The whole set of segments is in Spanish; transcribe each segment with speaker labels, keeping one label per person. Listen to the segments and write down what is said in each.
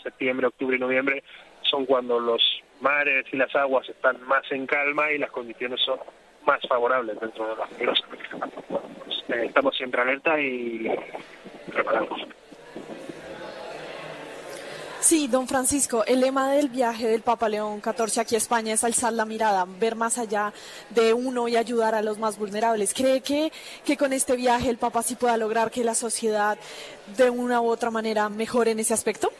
Speaker 1: septiembre, octubre y noviembre son cuando los mares y las aguas están más en calma y las condiciones son más favorables dentro de los cielos. Estamos siempre alerta y preparados.
Speaker 2: Sí, don Francisco, el lema del viaje del Papa León XIV aquí a España es alzar la mirada, ver más allá de uno y ayudar a los más vulnerables. ¿Cree que con este viaje el Papa sí pueda lograr que la sociedad de una u otra manera mejore en ese aspecto?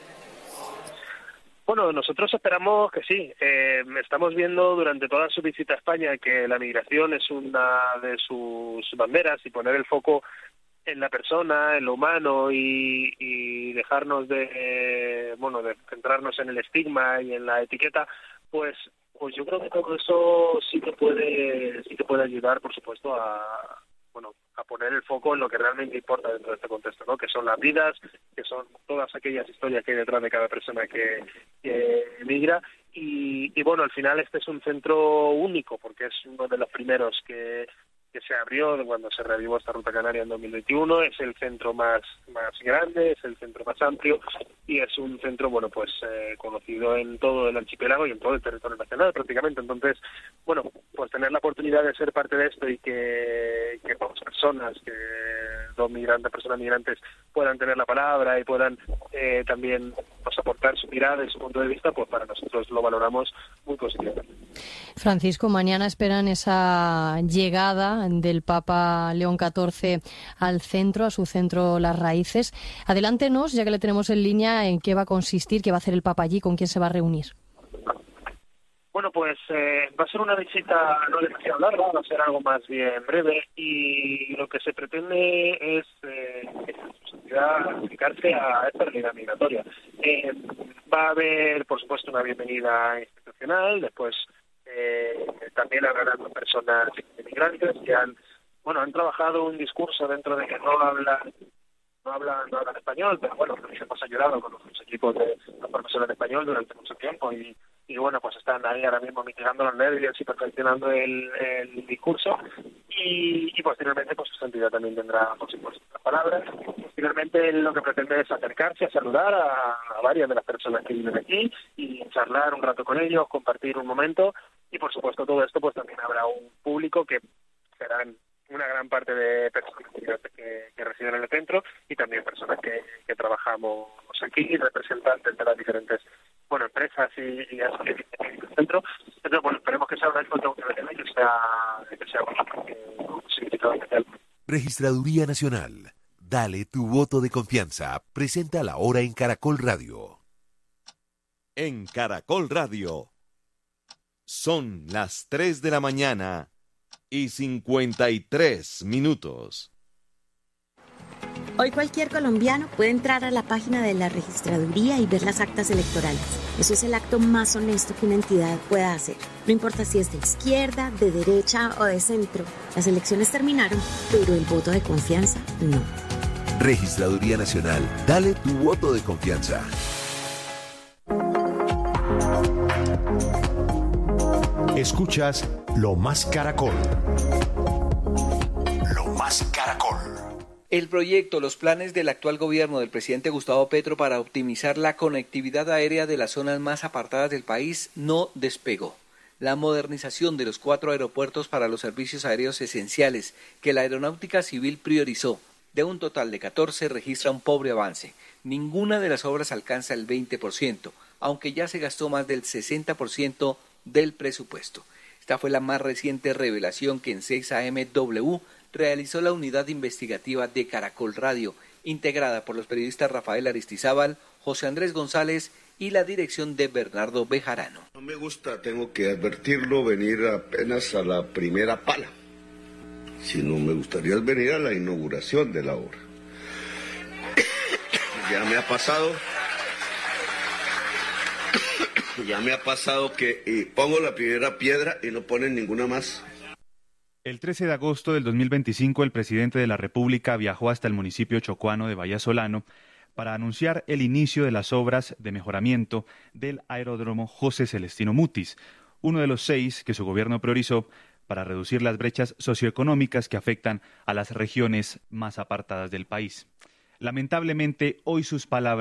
Speaker 1: Bueno, nosotros esperamos que sí. Estamos viendo durante toda su visita a España que la migración es una de sus banderas y poner el foco en la persona, en lo humano y dejarnos de centrarnos en el estigma y en la etiqueta, pues yo creo que todo eso sí que puede ayudar, por supuesto, a poner el foco en lo que realmente importa dentro de este contexto, ¿no? Que son las vidas, que son todas aquellas historias que hay detrás de cada persona que emigra y bueno, al final este es un centro único porque es uno de los primeros que se abrió cuando se reavivó esta Ruta Canaria en 2021, es el centro más grande, es el centro más amplio y es un centro, conocido en todo el archipiélago y en todo el territorio nacional prácticamente. Entonces, pues tener la oportunidad de ser parte de esto y que dos personas, personas migrantes puedan tener la palabra y puedan también aportar su mirada y su punto de vista, pues para nosotros lo valoramos muy positivamente.
Speaker 3: Francisco, mañana esperan esa llegada del Papa León XIV al centro, a su centro Las Raíces. Adelántenos, ya que le tenemos en línea, en qué va a consistir, qué va a hacer el Papa allí, con quién se va a reunir.
Speaker 1: Bueno, pues va a ser una visita no demasiado larga, va a ser algo más bien breve y lo que se pretende es acercarse a esta realidad migratoria. Va a haber, por supuesto, una bienvenida institucional, después también hablarán con personas inmigrantes que han trabajado un discurso dentro de que no hablan español, pero bueno, hemos ayudado con los equipos de los profesores de español durante mucho tiempo y pues están ahí ahora mismo mitigando los nervios y perfeccionando el discurso y posteriormente pues su santidad también tendrá por supuesto las palabras. Posteriormente lo que pretende es acercarse a saludar a varias de las personas que viven aquí y charlar un rato con ellos, compartir un momento y por supuesto todo esto pues también habrá un público que serán una gran parte de personas que residen en el centro y también personas que trabajamos aquí, representantes de las diferentes empresas y asociaciones del centro. Entonces, esperemos que sea una encuentro y que sea un significado especial.
Speaker 4: Registraduría Nacional. Dale tu voto de confianza. Presenta la hora en Caracol Radio.
Speaker 5: En Caracol Radio. Son las 3 de la mañana y 53 minutos.
Speaker 6: Hoy cualquier colombiano puede entrar a la página de la registraduría y ver las actas electorales. Eso es el acto más honesto que una entidad pueda hacer. No importa si es de izquierda, de derecha o de centro. Las elecciones terminaron, pero el voto de confianza no.
Speaker 4: Registraduría Nacional. Dale tu voto de confianza.
Speaker 7: Escuchas Lo Más Caracol. Lo Más Caracol.
Speaker 8: El proyecto, los planes del actual gobierno del presidente Gustavo Petro para optimizar la conectividad aérea de las zonas más apartadas del país no despegó. La modernización de los 4 aeropuertos para los servicios aéreos esenciales que la Aeronáutica Civil priorizó, de un total de 14, registra un pobre avance. Ninguna de las obras alcanza el 20%, aunque ya se gastó más del 60% del presupuesto. Esta fue la más reciente revelación que en 6AMW realizó la unidad investigativa de Caracol Radio, integrada por los periodistas Rafael Aristizábal, José Andrés González y la dirección de Bernardo Bejarano.
Speaker 9: No me gusta, tengo que advertirlo, venir apenas a la primera pala. Si no, me gustaría venir a la inauguración de la obra. Ya me ha pasado que pongo la primera piedra y no ponen ninguna más.
Speaker 10: El 13 de agosto del 2025, el presidente de la República viajó hasta el municipio chocuano de Vallasolano para anunciar el inicio de las obras de mejoramiento del aeródromo José Celestino Mutis, uno de los 6 que su gobierno priorizó para reducir las brechas socioeconómicas que afectan a las regiones más apartadas del país. Lamentablemente, hoy sus palabras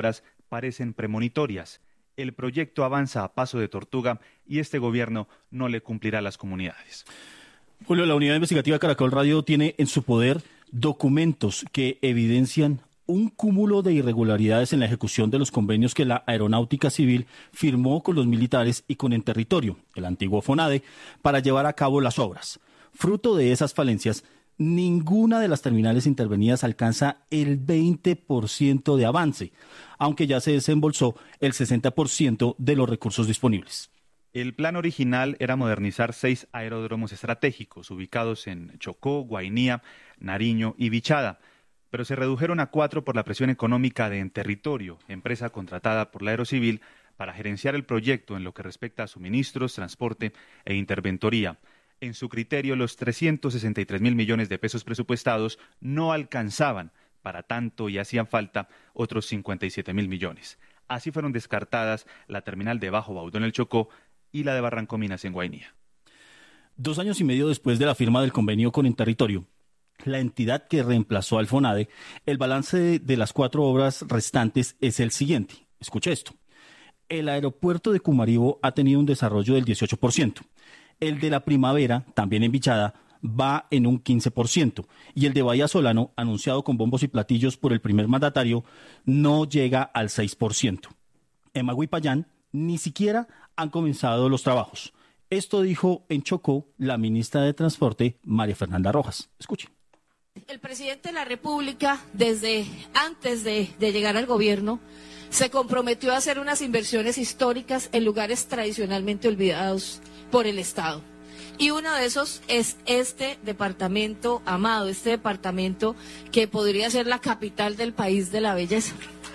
Speaker 10: parecen premonitorias. El proyecto avanza a paso de tortuga y este gobierno no le cumplirá a las comunidades.
Speaker 11: Julio, la unidad investigativa Caracol Radio tiene en su poder documentos que evidencian un cúmulo de irregularidades en la ejecución de los convenios que la Aeronáutica Civil firmó con los militares y con Enterritorio, el antiguo FONADE, para llevar a cabo las obras. Fruto de esas falencias, ninguna de las terminales intervenidas alcanza el 20% de avance, aunque ya se desembolsó el 60% de los recursos disponibles.
Speaker 10: El plan original era modernizar 6 aeródromos estratégicos ubicados en Chocó, Guainía, Nariño y Vichada, pero se redujeron a 4 por la presión económica de Enterritorio, empresa contratada por la Aerocivil para gerenciar el proyecto en lo que respecta a suministros, transporte e interventoría. En su criterio, los 363.000 millones de pesos presupuestados no alcanzaban para tanto y hacían falta otros 57.000 millones. Así fueron descartadas la terminal de Bajo Baudó en el Chocó y la de Barranco Minas en Guainía.
Speaker 11: 2 años y medio después de la firma del convenio con Enterritorio, la entidad que reemplazó al FONADE, el balance de las 4 obras restantes es el siguiente. Escuche esto. El aeropuerto de Cumaribo ha tenido un desarrollo del 18%. El de la Primavera, también en Vichada, va en un 15%. Y el de Bahía Solano, anunciado con bombos y platillos por el primer mandatario, no llega al 6%. En Maguipayán ni siquiera han comenzado los trabajos. Esto dijo en Chocó la ministra de Transporte, María Fernanda Rojas. Escuche.
Speaker 12: El presidente de la República, desde antes de llegar al gobierno, se comprometió a hacer unas inversiones históricas en lugares tradicionalmente olvidados por el Estado. Y uno de esos es este departamento amado, este departamento que podría ser la capital del país de la belleza.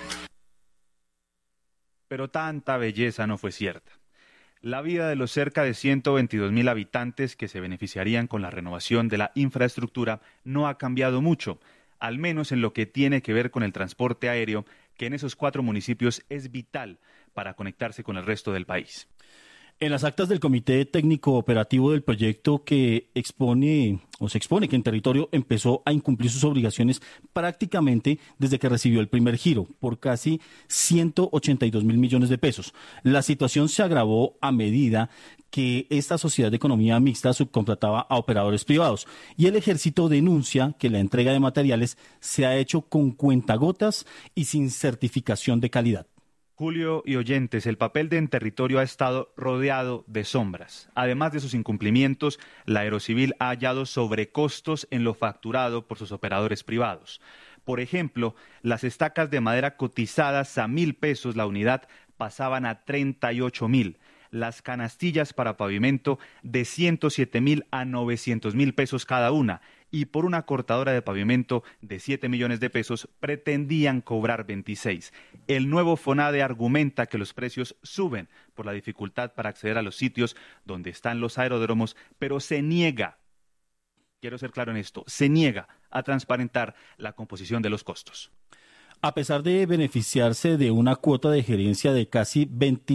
Speaker 10: Pero tanta belleza no fue cierta. La vida de los cerca de 122.000 habitantes que se beneficiarían con la renovación de la infraestructura no ha cambiado mucho, al menos en lo que tiene que ver con el transporte aéreo, que en esos 4 municipios es vital para conectarse con el resto del país.
Speaker 11: En las actas del Comité Técnico Operativo del proyecto se expone que Enterritorio empezó a incumplir sus obligaciones prácticamente desde que recibió el primer giro, por casi 182.000 millones de pesos. La situación se agravó a medida que esta sociedad de economía mixta subcontrataba a operadores privados y el Ejército denuncia que la entrega de materiales se ha hecho con cuentagotas y sin certificación de calidad.
Speaker 10: Julio y oyentes, el papel de Enterritorio ha estado rodeado de sombras. Además de sus incumplimientos, la Aerocivil ha hallado sobrecostos en lo facturado por sus operadores privados. Por ejemplo, las estacas de madera cotizadas a 1.000 pesos la unidad pasaban a 38.000. Las canastillas para pavimento de 107.000 a 900.000 pesos cada una. Y por una cortadora de pavimento de 7 millones de pesos pretendían cobrar 26. El nuevo FONADE argumenta que los precios suben por la dificultad para acceder a los sitios donde están los aeródromos, pero se niega, quiero ser claro en esto, se niega a transparentar la composición de los costos.
Speaker 11: A pesar de beneficiarse de una cuota de gerencia de casi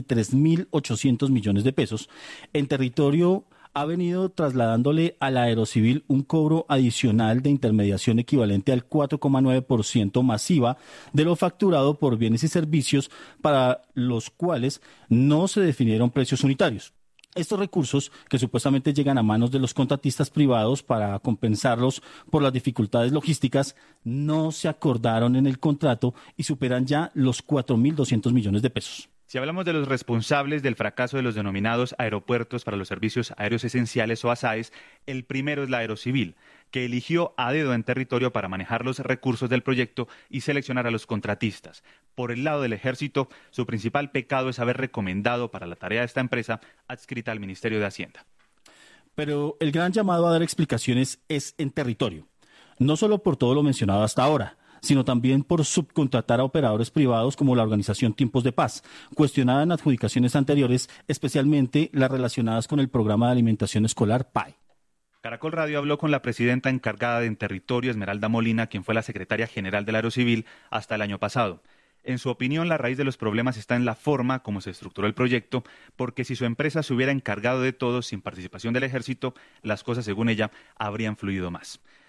Speaker 11: 23.800 millones de pesos, Enterritorio ha venido trasladándole a la Aerocivil un cobro adicional de intermediación equivalente al 4,9% masiva de lo facturado por bienes y servicios para los cuales no se definieron precios unitarios. Estos recursos, que supuestamente llegan a manos de los contratistas privados para compensarlos por las dificultades logísticas, no se acordaron en el contrato y superan ya los 4.200 millones de pesos.
Speaker 10: Si hablamos de los responsables del fracaso de los denominados aeropuertos para los servicios aéreos esenciales o ASAES, el primero es la Aerocivil, que eligió a dedo en Territorio para manejar los recursos del proyecto y seleccionar a los contratistas. Por el lado del Ejército, su principal pecado es haber recomendado para la tarea de esta empresa adscrita al Ministerio de Hacienda.
Speaker 11: Pero el gran llamado a dar explicaciones es en Territorio, no solo por todo lo mencionado hasta ahora, sino también por subcontratar a operadores privados como la organización Tiempos de Paz, cuestionada en adjudicaciones anteriores, especialmente las relacionadas con el programa de alimentación escolar PAE.
Speaker 10: Caracol Radio habló con la presidenta encargada de Territorio, Esmeralda Molina, quien fue la secretaria general de la Aerocivil hasta el año pasado. En su opinión, la raíz de los problemas está en la forma como se estructuró el proyecto, porque si su empresa se hubiera encargado de todo sin participación del Ejército, las cosas, según ella, habrían fluido más.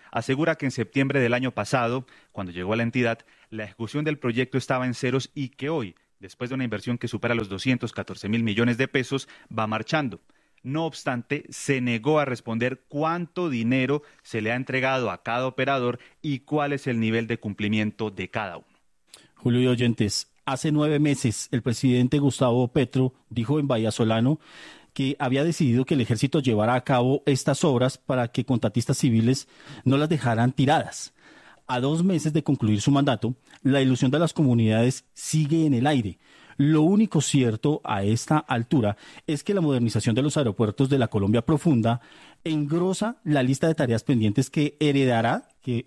Speaker 10: asegura que en septiembre del año pasado, cuando llegó a la entidad, la ejecución del proyecto estaba en ceros y que hoy, después de una inversión que supera los 214.000 millones de pesos, va marchando. No obstante, se negó a responder cuánto dinero se le ha entregado a cada operador y cuál es el nivel de cumplimiento de cada uno.
Speaker 11: Julio y oyentes, hace 9 meses el presidente Gustavo Petro dijo en Vallasolano que había decidido que el ejército llevara a cabo estas obras para que contratistas civiles no las dejaran tiradas. A 2 meses de concluir su mandato, la ilusión de las comunidades sigue en el aire. Lo único cierto a esta altura es que la modernización de los aeropuertos de la Colombia profunda engrosa la lista de tareas pendientes que heredará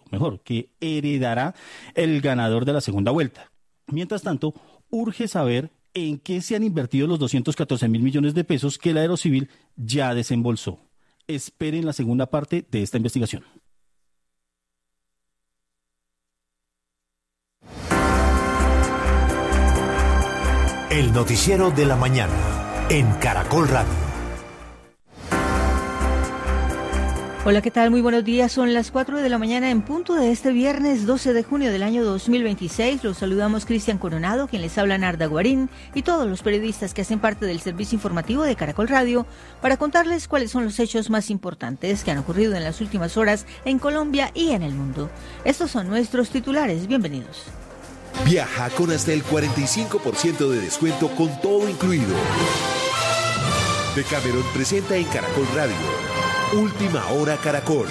Speaker 11: el ganador de la segunda vuelta. Mientras tanto, urge saber en qué se han invertido los 214.000 millones de pesos que el Aerocivil ya desembolsó. Esperen la segunda parte de esta investigación.
Speaker 7: El noticiero de la mañana en Caracol Radio.
Speaker 13: Hola, ¿qué tal? Muy buenos días. Son las 4 de la mañana en punto de este viernes 12 de junio del año 2026. Los saludamos Cristian Coronado, quien les habla Narda Guarín, y todos los periodistas que hacen parte del servicio informativo de Caracol Radio para contarles cuáles son los hechos más importantes que han ocurrido en las últimas horas en Colombia y en el mundo. Estos son nuestros titulares. Bienvenidos.
Speaker 4: Viaja con hasta el 45% de descuento con todo incluido. Decameron presenta en Caracol Radio Última Hora Caracol.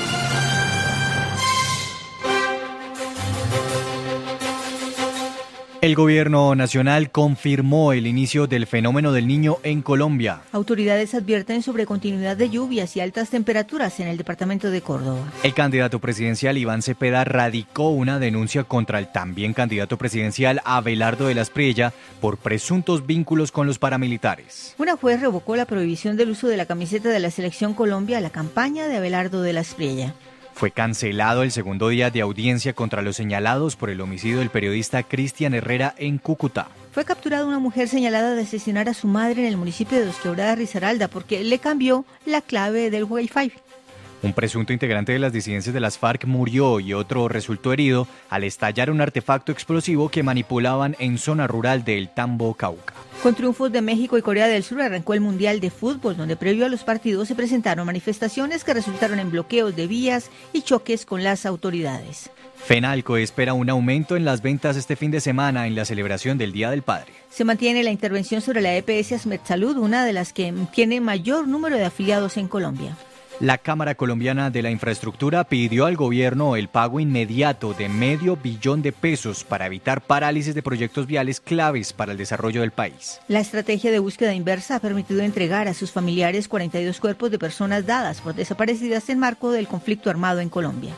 Speaker 14: El gobierno nacional confirmó el inicio del fenómeno del Niño en Colombia.
Speaker 13: Autoridades advierten sobre continuidad de lluvias y altas temperaturas en el departamento de Córdoba.
Speaker 14: El candidato presidencial Iván Cepeda radicó una denuncia contra el también candidato presidencial Abelardo de la Espriella por presuntos vínculos con los paramilitares.
Speaker 13: Una juez revocó la prohibición del uso de la camiseta de la Selección Colombia a la campaña de Abelardo de la Espriella.
Speaker 14: Fue cancelado el segundo día de audiencia contra los señalados por el homicidio del periodista Cristian Herrera en Cúcuta.
Speaker 13: Fue capturada una mujer señalada de asesinar a su madre en el municipio de Dos Quebradas, Risaralda, porque le cambió la clave del Wi-Fi.
Speaker 14: Un presunto integrante de las disidencias de las FARC murió y otro resultó herido al estallar un artefacto explosivo que manipulaban en zona rural del Tambo, Cauca.
Speaker 13: Con triunfos de México y Corea del Sur arrancó el Mundial de Fútbol, donde previo a los partidos se presentaron manifestaciones que resultaron en bloqueos de vías y choques con las autoridades.
Speaker 14: Fenalco espera un aumento en las ventas este fin de semana en la celebración del Día del Padre.
Speaker 13: Se mantiene la intervención sobre la EPS Asmedsalud, una de las que tiene mayor número de afiliados en Colombia.
Speaker 14: La Cámara Colombiana de la Infraestructura pidió al gobierno el pago inmediato de $500 millones para evitar parálisis de proyectos viales claves para el desarrollo del país.
Speaker 13: La estrategia de búsqueda inversa ha permitido entregar a sus familiares 42 cuerpos de personas dadas por desaparecidas en marco del conflicto armado en Colombia.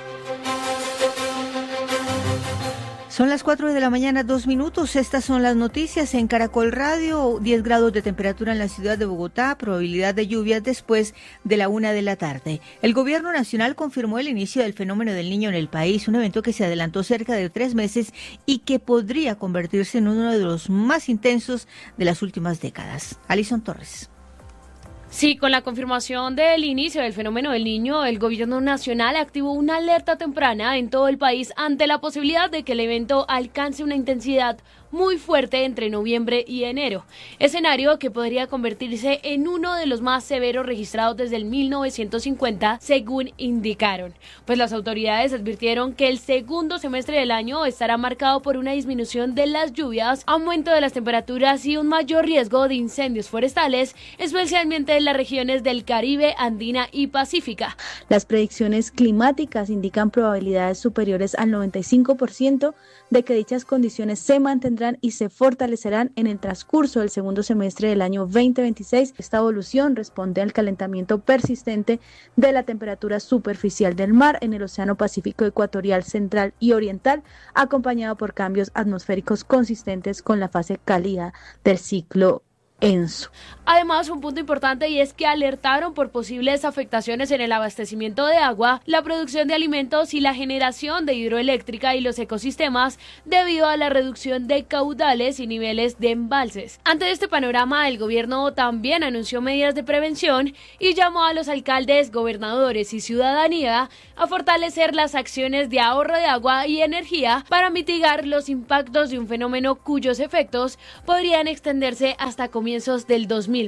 Speaker 13: Son las 4 de la mañana, 2 minutos. Estas son las noticias en Caracol Radio. 10 grados de temperatura en la ciudad de Bogotá, probabilidad de lluvias después de la 1 de la tarde. El gobierno nacional confirmó el inicio del fenómeno del Niño en el país, un evento que se adelantó cerca de 3 meses y que podría convertirse en uno de los más intensos de las últimas décadas. Alison Torres.
Speaker 15: Sí, con la confirmación del inicio del fenómeno del Niño, el gobierno nacional activó una alerta temprana en todo el país ante la posibilidad de que el evento alcance una intensidad muy fuerte entre noviembre y enero, escenario que podría convertirse en uno de los más severos registrados desde el 1950, según indicaron. Pues las autoridades advirtieron que el segundo semestre del año estará marcado por una disminución de las lluvias, aumento de las temperaturas y un mayor riesgo de incendios forestales, especialmente en las regiones del Caribe, Andina y Pacífica.
Speaker 16: Las predicciones climáticas indican probabilidades superiores al 95% de que dichas condiciones se mantendrán y se fortalecerán en el transcurso del segundo semestre del año 2026. Esta evolución responde al calentamiento persistente de la temperatura superficial del mar en el Océano Pacífico Ecuatorial, Central y Oriental, acompañado por cambios atmosféricos consistentes con la fase cálida del ciclo Enso.
Speaker 15: Además, un punto importante y es que alertaron por posibles afectaciones en el abastecimiento de agua, la producción de alimentos y la generación de hidroeléctrica y los ecosistemas debido a la reducción de caudales y niveles de embalses. Ante este panorama, el gobierno también anunció medidas de prevención y llamó a los alcaldes, gobernadores y ciudadanía a fortalecer las acciones de ahorro de agua y energía para mitigar los impactos de un fenómeno cuyos efectos podrían extenderse hasta comienzos del 2027.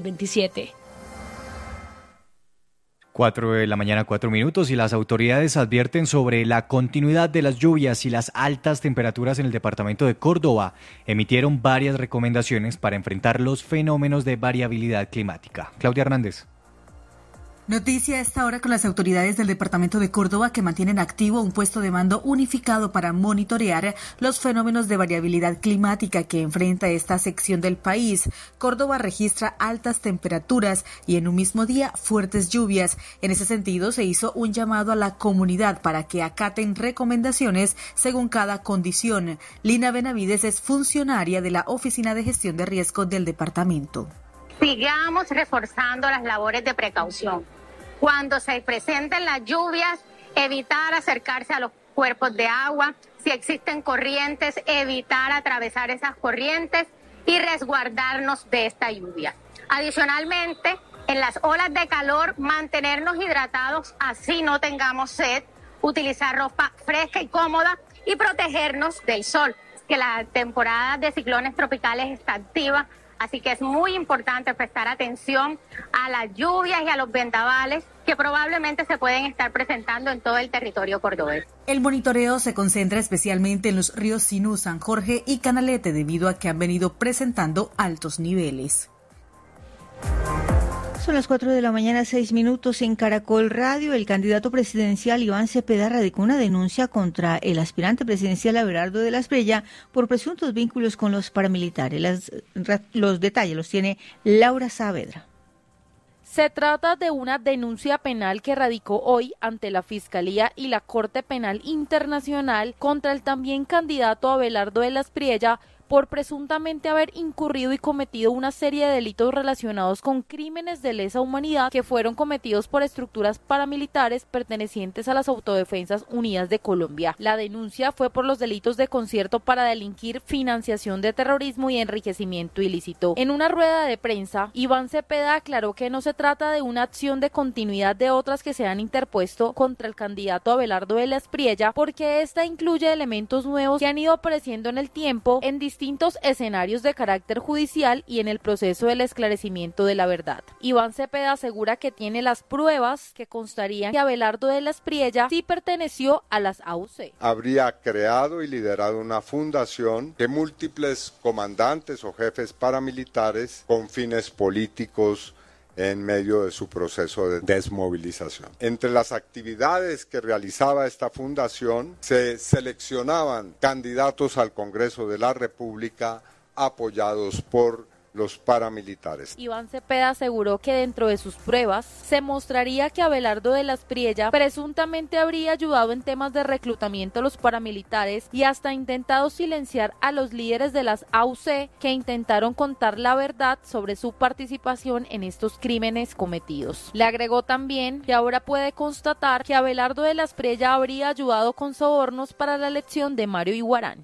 Speaker 14: 4 de la mañana, 4 minutos, y las autoridades advierten sobre la continuidad de las lluvias y las altas temperaturas en el departamento de Córdoba. Emitieron varias recomendaciones para enfrentar los fenómenos de variabilidad climática. Claudia Hernández.
Speaker 17: Noticia a esta hora con las autoridades del departamento de Córdoba que mantienen activo un puesto de mando unificado para monitorear los fenómenos de variabilidad climática que enfrenta esta sección del país. Córdoba registra altas temperaturas y en un mismo día fuertes lluvias. En ese sentido se hizo un llamado a la comunidad para que acaten recomendaciones según cada condición. Lina Benavides es funcionaria de la Oficina de Gestión de Riesgo del departamento.
Speaker 18: Sigamos reforzando las labores de precaución. Cuando se presenten las lluvias, evitar acercarse a los cuerpos de agua. Si existen corrientes, evitar atravesar esas corrientes y resguardarnos de esta lluvia. Adicionalmente, en las olas de calor, mantenernos hidratados, así no tengamos sed, utilizar ropa fresca y cómoda y protegernos del sol, que la temporada de ciclones tropicales está activa. Así que es muy importante prestar atención a las lluvias y a los vendavales que probablemente se pueden estar presentando en todo el territorio cordobés.
Speaker 17: El monitoreo se concentra especialmente en los ríos Sinú, San Jorge y Canalete debido a que han venido presentando altos niveles.
Speaker 13: Son las 4 de la mañana, 6 minutos. En Caracol Radio, el candidato presidencial Iván Cepeda radicó una denuncia contra el aspirante presidencial Abelardo de la Espriella por presuntos vínculos con los paramilitares. Los detalles los tiene Laura Saavedra.
Speaker 19: Se trata de una denuncia penal que radicó hoy ante la Fiscalía y la Corte Penal Internacional contra el también candidato Abelardo de la Espriella por presuntamente haber incurrido y cometido una serie de delitos relacionados con crímenes de lesa humanidad que fueron cometidos por estructuras paramilitares pertenecientes a las Autodefensas Unidas de Colombia. La denuncia fue por los delitos de concierto para delinquir, financiación de terrorismo y enriquecimiento ilícito. En una rueda de prensa, Iván Cepeda aclaró que no se trata de una acción de continuidad de otras que se han interpuesto contra el candidato Abelardo de la Espriella, porque esta incluye elementos nuevos que han ido apareciendo en el tiempo en distintos escenarios de carácter judicial y en el proceso del esclarecimiento de la verdad. Iván Cepeda asegura que tiene las pruebas que constarían que Abelardo de la Espriella sí perteneció a las AUC.
Speaker 20: Habría creado y liderado una fundación que múltiples comandantes o jefes paramilitares con fines políticos en medio de su proceso de desmovilización. Entre las actividades que realizaba esta fundación se seleccionaban candidatos al Congreso de la República apoyados por los paramilitares.
Speaker 19: Iván Cepeda aseguró que dentro de sus pruebas se mostraría que Abelardo de la Espriella presuntamente habría ayudado en temas de reclutamiento a los paramilitares y hasta intentado silenciar a los líderes de las AUC que intentaron contar la verdad sobre su participación en estos crímenes cometidos. Le agregó también que ahora puede constatar que Abelardo de la Espriella habría ayudado con sobornos para la elección de Mario Iguarán.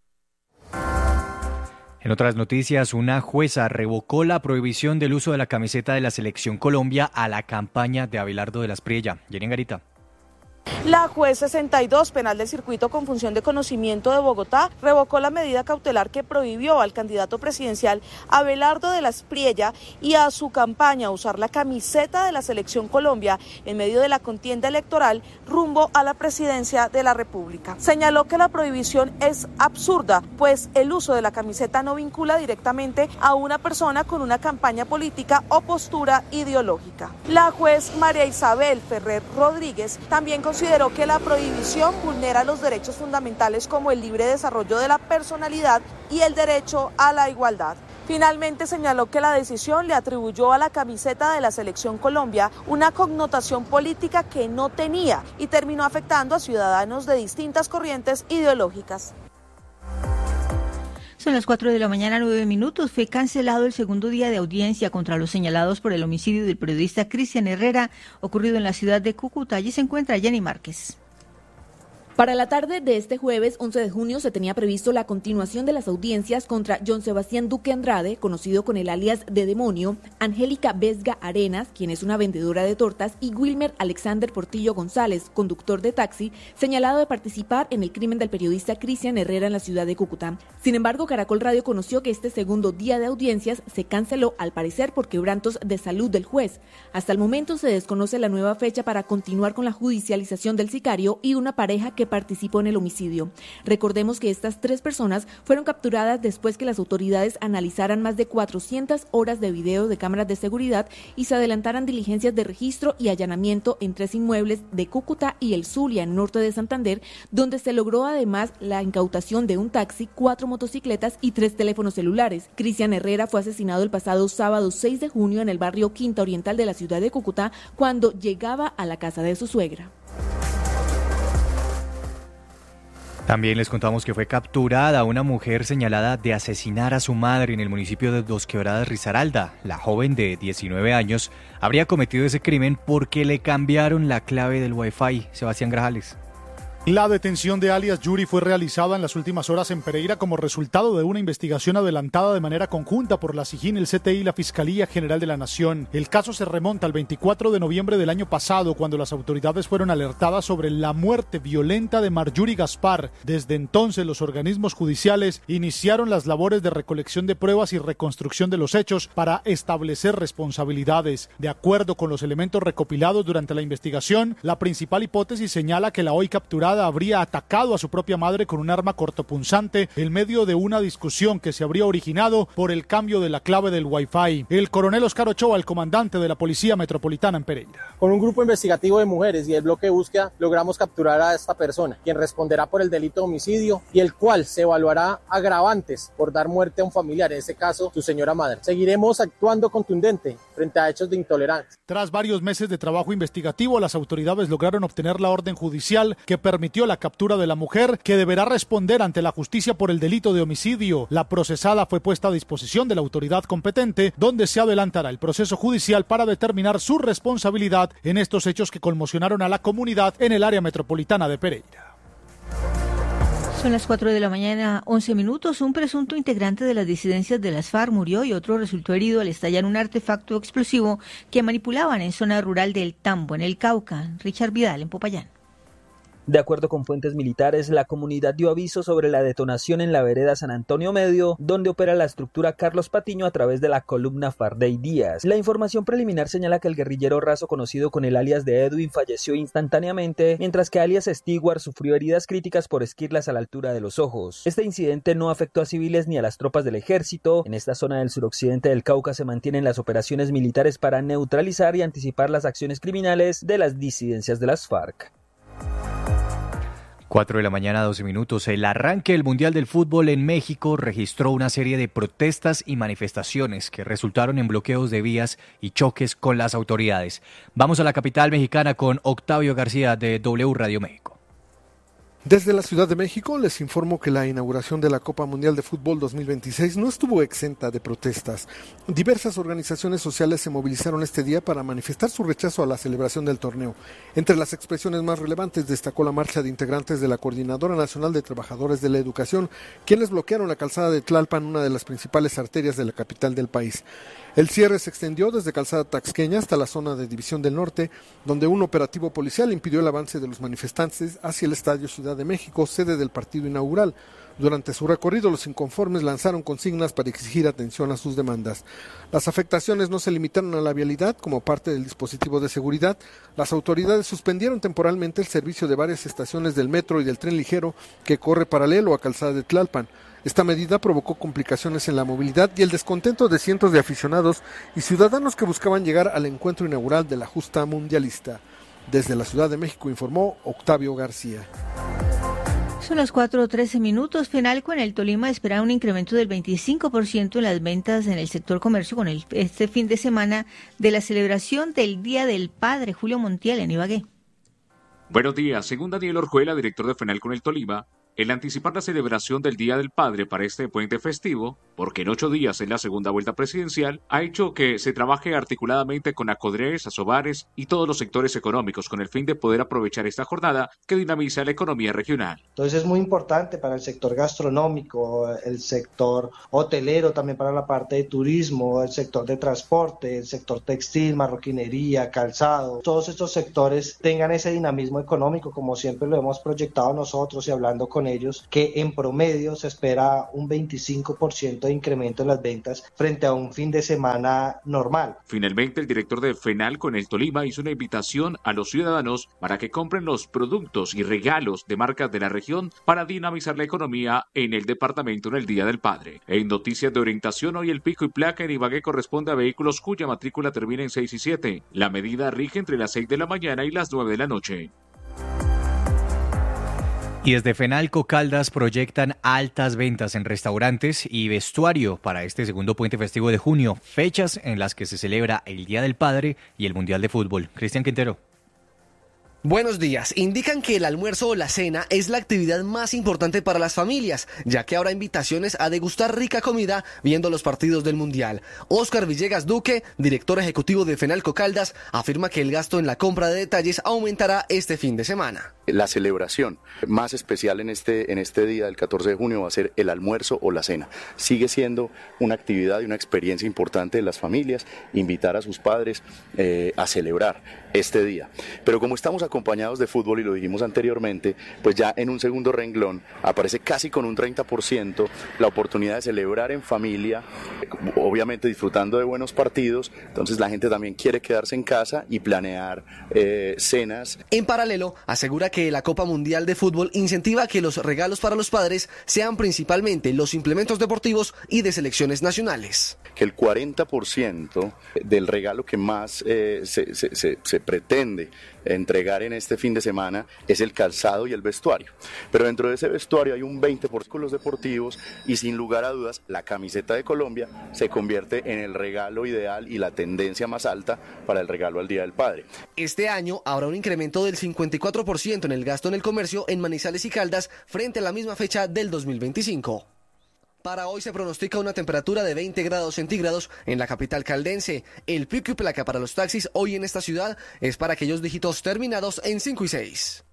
Speaker 14: En otras noticias, una jueza revocó la prohibición del uso de la camiseta de la Selección Colombia a la campaña de Abelardo de la Espriella. Jenny Garita.
Speaker 21: La juez 62 penal del circuito con función de conocimiento de Bogotá revocó la medida cautelar que prohibió al candidato presidencial Abelardo de la Espriella y a su campaña usar la camiseta de la Selección Colombia en medio de la contienda electoral rumbo a la presidencia de la República. Señaló que la prohibición es absurda, pues el uso de la camiseta no vincula directamente a una persona con una campaña política o postura ideológica. La juez María Isabel Ferrer Rodríguez también consideró que la prohibición vulnera los derechos fundamentales como el libre desarrollo de la personalidad y el derecho a la igualdad. Finalmente señaló que la decisión le atribuyó a la camiseta de la Selección Colombia una connotación política que no tenía y terminó afectando a ciudadanos de distintas corrientes ideológicas.
Speaker 13: Son las 4 de la mañana, 9 minutos. Fue cancelado el segundo día de audiencia contra los señalados por el homicidio del periodista Cristian Herrera, ocurrido en la ciudad de Cúcuta. Allí se encuentra Jenny Márquez.
Speaker 2: Para la tarde de este jueves 11 de junio se tenía previsto la continuación de las audiencias contra John Sebastián Duque Andrade, conocido con el alias de Demonio, Angélica Vesga Arenas, quien es una vendedora de tortas, y Wilmer Alexander Portillo González, conductor de taxi, señalado de participar en el crimen del periodista Cristian Herrera en la ciudad de Cúcuta. Sin embargo, Caracol Radio conoció que este segundo día de audiencias se canceló, al parecer por quebrantos de salud del juez. Hasta el momento se desconoce la nueva fecha para continuar con la judicialización del sicario y una pareja que participó en el homicidio. Recordemos que estas 3 personas fueron capturadas después que las autoridades analizaran más de 400 horas de video de cámaras de seguridad y se adelantaran diligencias de registro y allanamiento en 3 inmuebles de Cúcuta y el Zulia, en norte de Santander, donde se logró además la incautación de un taxi, 4 motocicletas y 3 teléfonos celulares. Cristian Herrera fue asesinado el pasado sábado 6 de junio en el barrio Quinta Oriental de la ciudad de Cúcuta cuando llegaba a la casa de su suegra.
Speaker 14: También les contamos que fue capturada una mujer señalada de asesinar a su madre en el municipio de Dos Quebradas, Risaralda. La joven de 19 años habría cometido ese crimen porque le cambiaron la clave del Wi-Fi. Sebastián Grajales.
Speaker 22: La detención de alias Yuri fue realizada en las últimas horas en Pereira como resultado de una investigación adelantada de manera conjunta por la SIJIN, el CTI y la Fiscalía General de la Nación. El caso se remonta al 24 de noviembre del año pasado, cuando las autoridades fueron alertadas sobre la muerte violenta de Marjorie Gaspar. Desde entonces, los organismos judiciales iniciaron las labores de recolección de pruebas y reconstrucción de los hechos para establecer responsabilidades. De acuerdo con los elementos recopilados durante la investigación, la principal hipótesis señala que la hoy capturada habría atacado a su propia madre con un arma cortopunzante en medio de una discusión que se habría originado por el cambio de la clave del Wi-Fi. El coronel Oscar Ochoa, el comandante de la Policía Metropolitana en Pereira.
Speaker 23: Con un grupo investigativo de mujeres y el bloque de búsqueda logramos capturar a esta persona, quien responderá por el delito de homicidio y el cual se evaluará agravantes por dar muerte a un familiar, en este caso su señora madre. Seguiremos actuando contundente frente a hechos de intolerancia.
Speaker 22: Tras varios meses de trabajo investigativo, las autoridades lograron obtener la orden judicial que permitió la captura de la mujer, que deberá responder ante la justicia por el delito de homicidio. La procesada fue puesta a disposición de la autoridad competente, donde se adelantará el proceso judicial para determinar su responsabilidad en estos hechos que conmocionaron a la comunidad en el área metropolitana de Pereira.
Speaker 13: Son las 4 de la mañana, 11 minutos. Un presunto integrante de las disidencias de las FARC murió y otro resultó herido al estallar un artefacto explosivo que manipulaban en zona rural del Tambo, en el Cauca. Richard Vidal, en Popayán.
Speaker 24: De acuerdo con fuentes militares, la comunidad dio aviso sobre la detonación en la vereda San Antonio Medio, donde opera la estructura Carlos Patiño a través de la columna Fardey Díaz. La información preliminar señala que el guerrillero raso conocido con el alias de Edwin falleció instantáneamente, mientras que alias Stewart sufrió heridas críticas por esquirlas a la altura de los ojos. Este incidente no afectó a civiles ni a las tropas del ejército. En esta zona del suroccidente del Cauca se mantienen las operaciones militares para neutralizar y anticipar las acciones criminales de las disidencias de las FARC.
Speaker 14: 4 de la mañana, 12 minutos. El arranque del Mundial del Fútbol en México registró una serie de protestas y manifestaciones que resultaron en bloqueos de vías y choques con las autoridades. Vamos a la capital mexicana con Octavio García de W Radio México.
Speaker 25: Desde la Ciudad de México les informo que la inauguración de la Copa Mundial de Fútbol 2026 no estuvo exenta de protestas. Diversas organizaciones sociales se movilizaron este día para manifestar su rechazo a la celebración del torneo. Entre las expresiones más relevantes destacó la marcha de integrantes de la Coordinadora Nacional de Trabajadores de la Educación, quienes bloquearon la calzada de Tlalpan, una de las principales arterias de la capital del país. El cierre se extendió desde Calzada Taxqueña hasta la zona de División del Norte, donde un operativo policial impidió el avance de los manifestantes hacia el Estadio Ciudad de México, sede del partido inaugural. Durante su recorrido, los inconformes lanzaron consignas para exigir atención a sus demandas. Las afectaciones no se limitaron a la vialidad. Como parte del dispositivo de seguridad, las autoridades suspendieron temporalmente el servicio de varias estaciones del metro y del tren ligero que corre paralelo a Calzada de Tlalpan. Esta medida provocó complicaciones en la movilidad y el descontento de cientos de aficionados y ciudadanos que buscaban llegar al encuentro inaugural de la justa mundialista. Desde la Ciudad de México informó Octavio García.
Speaker 13: Son las 4:13 minutos. Fenalco en el Tolima espera un incremento del 25% en las ventas en el sector comercio con este fin de semana de la celebración del Día del Padre. Julio Montiel en Ibagué.
Speaker 26: Buenos días. Según Daniel Orjuela, director de Fenalco en el Tolima,
Speaker 1: El anticipar la celebración del Día del Padre para este puente festivo, porque en 8 días es la segunda vuelta presidencial, ha hecho que se trabaje articuladamente con ACODRES, ASOBARES y todos los sectores económicos con el fin de poder aprovechar esta jornada que dinamiza la economía regional.
Speaker 3: Entonces es muy importante para el sector gastronómico, el sector hotelero, también para la parte de turismo, el sector de transporte, el sector textil, marroquinería, calzado. Todos estos sectores tengan ese dinamismo económico, como siempre lo hemos proyectado nosotros y hablando con ellos, que en promedio se espera un 25% de incremento en las ventas frente a un fin de semana normal.
Speaker 1: Finalmente, el director de FENAL con el Tolima hizo una invitación a los ciudadanos para que compren los productos y regalos de marcas de la región para dinamizar la economía en el departamento en el Día del Padre. En noticias de orientación, hoy el pico y placa en Ibagué corresponde a vehículos cuya matrícula termina en 6 y 7. La medida rige entre las 6 de la mañana y las 9 de la noche.
Speaker 14: Y desde Fenalco Caldas proyectan altas ventas en restaurantes y vestuario para este segundo puente festivo de junio, fechas en las que se celebra el Día del Padre y el Mundial de Fútbol. Cristian Quintero.
Speaker 5: Buenos días. Indican que el almuerzo o la cena es la actividad más importante para las familias, ya que habrá invitaciones a degustar rica comida viendo los partidos del Mundial. Óscar Villegas Duque, director ejecutivo de Fenalco Caldas, afirma que el gasto en la compra de detalles aumentará este fin de semana.
Speaker 6: La celebración más especial en este día del 14 de junio va a ser el almuerzo o la cena. Sigue siendo una actividad y una experiencia importante de las familias, invitar a sus padres a celebrar este día. Pero como estamos acompañados de fútbol y lo dijimos anteriormente, pues ya en un segundo renglón aparece casi con un 30% la oportunidad de celebrar en familia, obviamente disfrutando de buenos partidos. Entonces la gente también quiere quedarse en casa y planear cenas.
Speaker 5: En paralelo, asegura que la Copa Mundial de Fútbol incentiva que los regalos para los padres sean principalmente los implementos deportivos y de selecciones nacionales.
Speaker 6: Que el 40% del regalo que más se pretende entregar en este fin de semana es el calzado y el vestuario. Pero dentro de ese vestuario hay un 20% por los deportivos y sin lugar a dudas la camiseta de Colombia se convierte en el regalo ideal y la tendencia más alta para el regalo al Día del Padre.
Speaker 5: Este año habrá un incremento del 54% en el gasto en el comercio en Manizales y Caldas frente a la misma fecha del 2025. Para hoy se pronostica una temperatura de 20 grados centígrados en la capital caldense. El pico y placa para los taxis hoy en esta ciudad es para aquellos dígitos terminados en 5 y 6.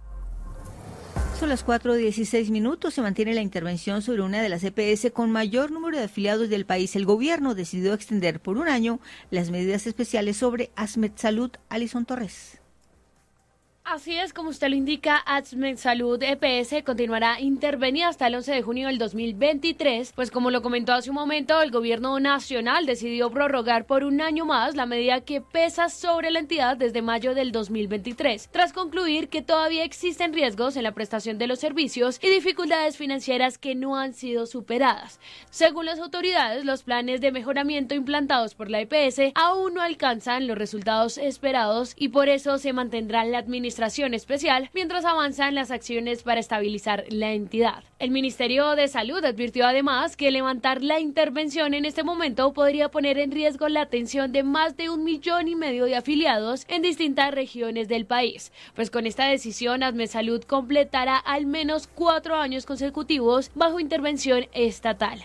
Speaker 13: Son las 4:16. Se mantiene la intervención sobre una de las EPS con mayor número de afiliados del país. El gobierno decidió extender por un año las medidas especiales sobre ASMED Salud. Alison Torres.
Speaker 15: Así es, como usted lo indica, ASMED Salud EPS continuará intervenida hasta el 11 de junio del 2023, pues como lo comentó hace un momento, el gobierno nacional decidió prorrogar por un año más la medida que pesa sobre la entidad desde mayo del 2023, tras concluir que todavía existen riesgos en la prestación de los servicios y dificultades financieras que no han sido superadas. Según las autoridades, los planes de mejoramiento implantados por la EPS aún no alcanzan los resultados esperados y por eso se mantendrá la administración especial mientras avanzan las acciones para estabilizar la entidad. El Ministerio de Salud advirtió además que levantar la intervención en este momento podría poner en riesgo la atención de más de 1,5 millones de afiliados en distintas regiones del país. Pues con esta decisión, ASMED Salud completará al menos 4 años consecutivos bajo intervención estatal.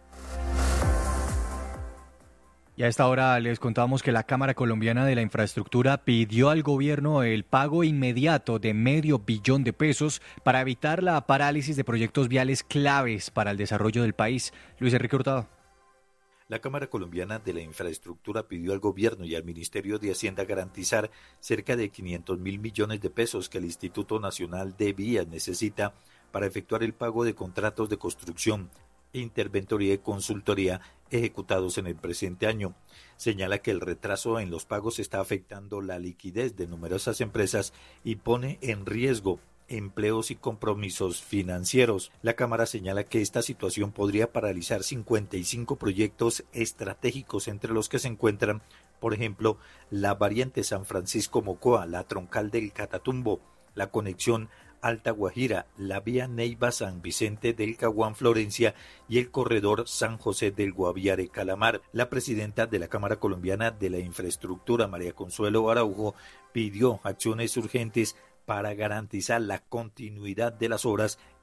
Speaker 14: Y a esta hora les contábamos que la Cámara Colombiana de la Infraestructura pidió al gobierno el pago inmediato de $500 millones para evitar la parálisis de proyectos viales claves para el desarrollo del país. Luis Enrique Hurtado.
Speaker 8: La Cámara Colombiana de la Infraestructura pidió al gobierno y al Ministerio de Hacienda garantizar cerca de $500 millones que el Instituto Nacional de Vías necesita para efectuar el pago de contratos de construcción, interventoría y consultoría ejecutados en el presente año. Señala que el retraso en los pagos está afectando la liquidez de numerosas empresas y pone en riesgo empleos y compromisos financieros. La Cámara señala que esta situación podría paralizar 55 proyectos estratégicos, entre los que se encuentran, por ejemplo, la variante San Francisco-Mocoa, la troncal del Catatumbo, la conexión Alta Guajira, la vía Neiva-San Vicente del Caguán-Florencia y el corredor San José del Guaviare-Calamar. La presidenta de la Cámara Colombiana de la Infraestructura, María Consuelo Araujo, pidió acciones urgentes para garantizar la continuidad de las obras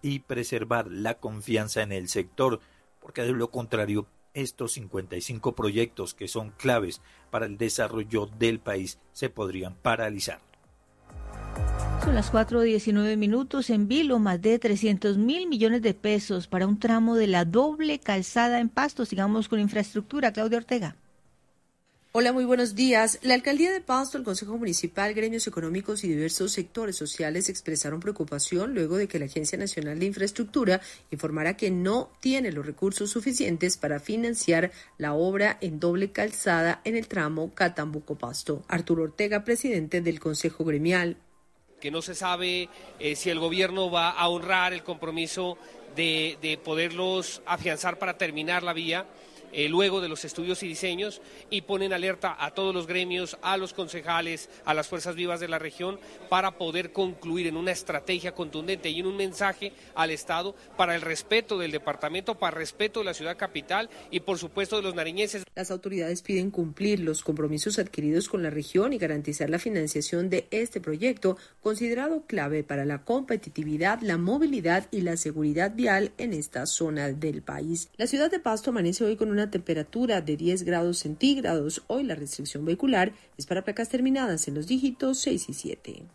Speaker 8: y preservar la confianza en el sector, porque de lo contrario, estos 55 proyectos que son claves para el desarrollo del país se podrían paralizar.
Speaker 13: Son las 4:19 en Vilo, más de 300.000 millones de pesos para un tramo de la doble calzada en Pasto. Sigamos con infraestructura. Claudia Ortega.
Speaker 7: Hola, muy buenos días. La Alcaldía de Pasto, el Consejo Municipal, gremios económicos y diversos sectores sociales expresaron preocupación luego de que la Agencia Nacional de Infraestructura informara que no tiene los recursos suficientes para financiar la obra en doble calzada en el tramo Catambuco-Pasto. Arturo Ortega, presidente del Consejo Gremial.
Speaker 9: Que no se sabe si el gobierno va a honrar el compromiso de poderlos afianzar para terminar la vía. Luego de los estudios y diseños, y ponen alerta a todos los gremios, a los concejales, a las fuerzas vivas de la región, para poder concluir en una estrategia contundente y en un mensaje al Estado para el respeto del departamento, para el respeto de la ciudad capital y por supuesto de los nariñenses.
Speaker 7: Las autoridades piden cumplir los compromisos adquiridos con la región y garantizar la financiación de este proyecto, considerado clave para la competitividad, la movilidad y la seguridad vial en esta zona del país. La ciudad de Pasto amanece hoy con una temperatura de 10 grados centígrados. Hoy la restricción vehicular es para placas terminadas en los dígitos 6 y 7.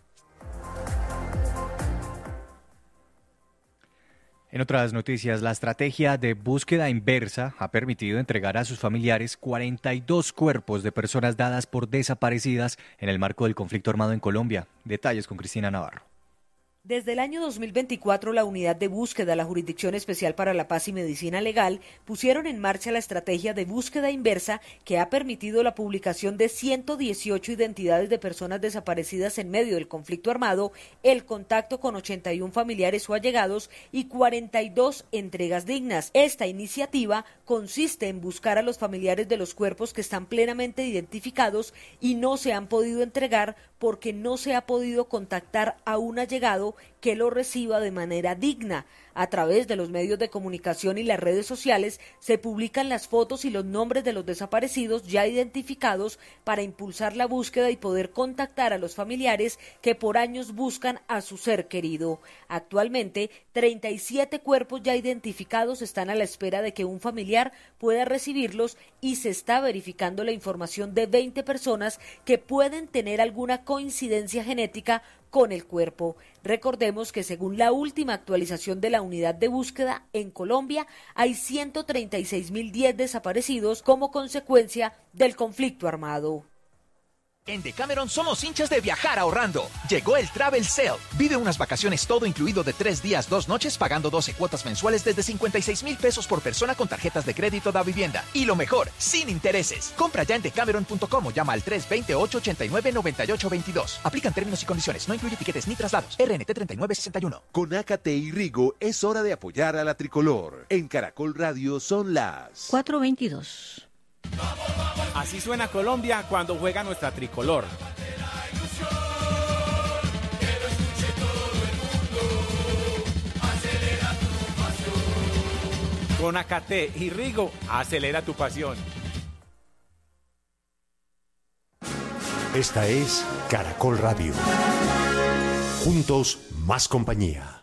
Speaker 14: En otras noticias, la estrategia de búsqueda inversa ha permitido entregar a sus familiares 42 cuerpos de personas dadas por desaparecidas en el marco del conflicto armado en Colombia. Detalles con Cristina Navarro.
Speaker 10: Desde el año 2024, la Unidad de Búsqueda, la Jurisdicción Especial para la Paz y Medicina Legal pusieron en marcha la estrategia de búsqueda inversa que ha permitido la publicación de 118 identidades de personas desaparecidas en medio del conflicto armado, el contacto con 81 familiares o allegados y 42 entregas dignas. Esta iniciativa consiste en buscar a los familiares de los cuerpos que están plenamente identificados y no se han podido entregar porque no se ha podido contactar a un allegado que lo reciba de manera digna. A través de los medios de comunicación y las redes sociales se publican las fotos y los nombres de los desaparecidos ya identificados para impulsar la búsqueda y poder contactar a los familiares que por años buscan a su ser querido. Actualmente, 37 cuerpos ya identificados están a la espera de que un familiar pueda recibirlos y se está verificando la información de 20 personas que pueden tener alguna coincidencia genética con el cuerpo. Recordemos que según la última actualización de la unidad de búsqueda, en Colombia hay 136.010 desaparecidos como consecuencia del conflicto armado.
Speaker 11: En Decameron somos hinchas de viajar ahorrando. Llegó el Travel Sale. Vive unas vacaciones todo incluido de 3 días, 2 noches, pagando 12 cuotas mensuales desde 56.000 pesos por persona con tarjetas de crédito da vivienda. Y lo mejor, sin intereses. Compra ya en decameron.com o llama al 320-889-9822. Aplican términos y condiciones. No incluye tiquetes ni traslados. RNT 3961.
Speaker 4: Con Ácate y Rigo es hora de apoyar a la tricolor. En Caracol Radio son las
Speaker 13: 4:22.
Speaker 12: Así suena Colombia cuando juega nuestra tricolor. Con Ácate y Rigo, acelera tu pasión.
Speaker 26: Esta es Caracol Radio. Juntos, más compañía.